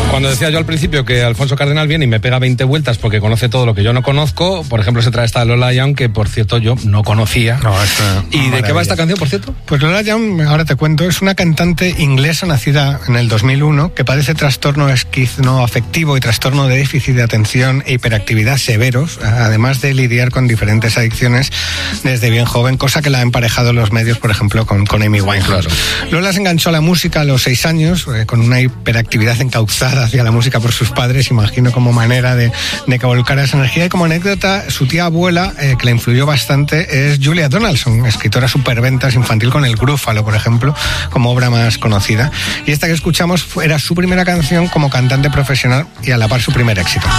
Cuando decía yo al principio que Alfonso Cardenal viene y me pega 20 vueltas porque conoce todo lo que yo no conozco, por ejemplo se trae esta Lola Young, que por cierto yo no conocía. ¿Y de qué va esta canción, por cierto? Pues Lola Young, ahora te cuento, es una cantante inglesa nacida en el 2001 que padece trastorno esquizoafectivo y trastorno de déficit de atención e hiperactividad severos, además de lidiar con diferentes adicciones desde bien joven, cosa que la ha emparejado en los medios, por ejemplo, con Amy Winehouse. Claro. Lola se enganchó a la música a los 6 años, con una hiperactividad encauzada hacia la música por sus padres, imagino, como manera de que volcara esa energía. Y como anécdota, su tía abuela, que la influyó bastante, es Julia Donaldson, escritora superventas infantil con El Grúfalo, por ejemplo, como obra más conocida. Y esta que escuchamos era su primera canción como cantante profesional y a la par su primer éxito.